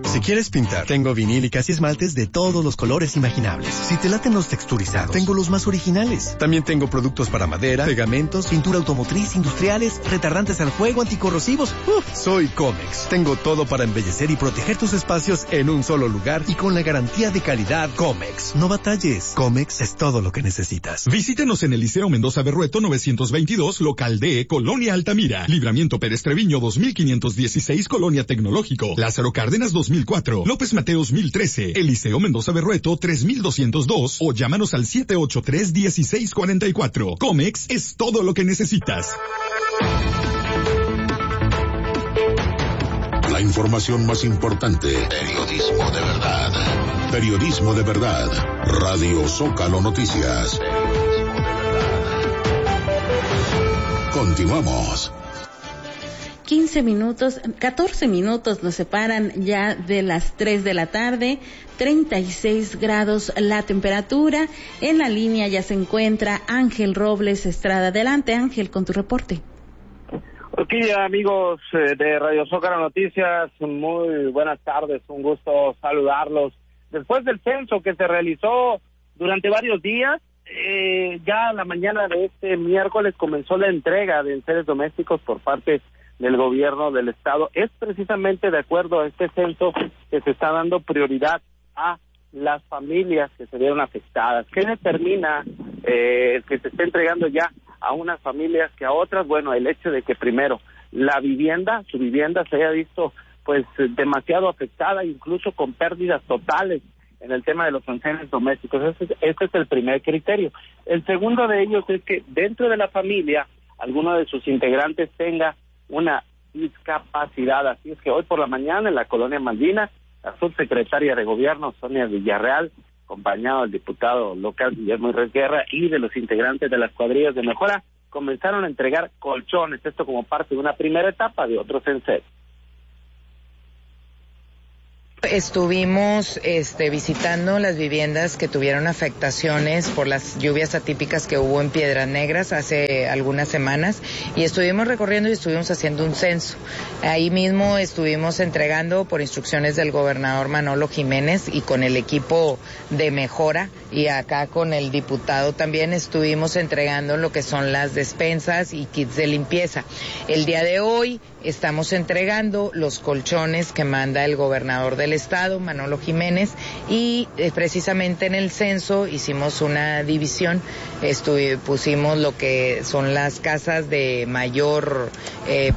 Si quieres pintar, tengo vinílicas y esmaltes de todos los colores imaginables. Si te laten los texturizados, tengo los más originales. También tengo productos para madera, pegamentos, pintura automotriz, industriales, retardantes al fuego, anticorrosivos. Soy Comex. Tengo todo para embellecer y proteger tus espacios en un solo lugar y con la garantía de calidad Comex. No batalles. Comex es todo lo que necesitas. Visítenos en el Liceo Mendoza Berrueto 922, local D, Colonia Altamira. Libramiento Pérez Treviño 2516, Colonia Tecnológico. Lázaro Cárdenas 2004. López Mateos 1013. El Liceo Mendoza Berrueto 3202 o llámanos al 783-1644. Comex es todo lo que necesitas. La información más importante. Periodismo de verdad. Periodismo de verdad. Radio Zócalo Noticias. Continuamos. 14 minutos nos separan ya de las 3 de la tarde, 36 grados la temperatura. En la línea ya se encuentra Ángel Robles Estrada. Adelante, Ángel, con tu reporte. Ok, amigos de Radio Zócalo Noticias, muy buenas tardes, un gusto saludarlos. Después del censo que se realizó durante varios días, ya a la mañana de este miércoles comenzó la entrega de enseres domésticos por parte del gobierno del estado. Es precisamente de acuerdo a este censo que se está dando prioridad a las familias que se vieron afectadas. ¿Qué determina que se esté entregando ya a unas familias que a otras? Bueno, el hecho de que primero su vivienda se haya visto pues demasiado afectada, incluso con pérdidas totales en el tema de los enseres domésticos. Este es el primer criterio. El segundo de ellos es que dentro de la familia alguno de sus integrantes tenga una discapacidad. Así es que hoy por la mañana en la colonia Maldina, la subsecretaria de Gobierno, Sonia Villarreal, acompañado del diputado local Guillermo Herrera Guerra y de los integrantes de las cuadrillas de mejora, comenzaron a entregar colchones, esto como parte de una primera etapa de otros enseres. Estuvimos visitando las viviendas que tuvieron afectaciones por las lluvias atípicas que hubo en Piedras Negras hace algunas semanas y estuvimos recorriendo y estuvimos haciendo un censo. Ahí mismo estuvimos entregando por instrucciones del gobernador Manolo Jiménez y con el equipo de mejora y acá con el diputado también estuvimos entregando lo que son las despensas y kits de limpieza. El día de hoy estamos entregando los colchones que manda el gobernador del estado, Manolo Jiménez, y precisamente en el censo hicimos una división, pusimos lo que son las casas de mayor